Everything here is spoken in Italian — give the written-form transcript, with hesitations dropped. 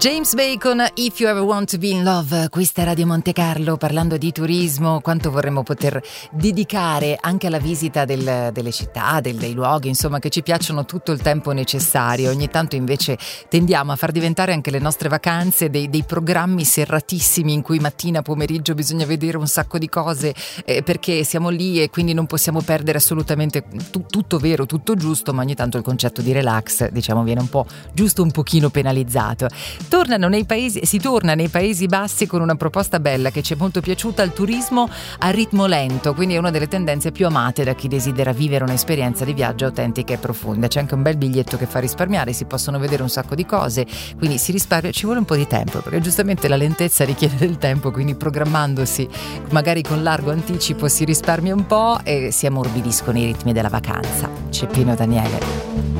James Bacon, If You Ever Want to Be in Love. Questa è Radio Monte Carlo, parlando di turismo. Quanto vorremmo poter dedicare anche alla visita delle città, dei luoghi, insomma, che ci piacciono tutto il tempo necessario. Ogni tanto invece tendiamo a far diventare anche le nostre vacanze dei programmi serratissimi in cui mattina, pomeriggio bisogna vedere un sacco di cose perché siamo lì e quindi non possiamo perdere assolutamente tutto vero, tutto giusto, ma ogni tanto il concetto di relax, diciamo, viene un po' giusto un pochino penalizzato. Si torna nei Paesi Bassi con una proposta bella che ci è molto piaciuta, il turismo a ritmo lento, quindi è una delle tendenze più amate da chi desidera vivere un'esperienza di viaggio autentica e profonda. C'è anche un bel biglietto che fa risparmiare, si possono vedere un sacco di cose, quindi si risparmia, ci vuole un po' di tempo, perché giustamente la lentezza richiede del tempo, quindi programmandosi magari con largo anticipo si risparmia un po' e si ammorbidiscono i ritmi della vacanza. C'è Pino Daniele.